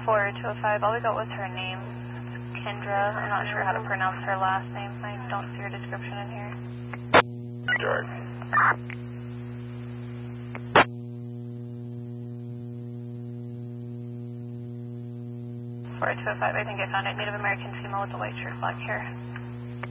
4205, all we got was her name. It's Kendra. I'm not sure how to pronounce her last name. I don't see her description in here. Start. 4205, I think I found it. Native American female with a white shirt, black hair.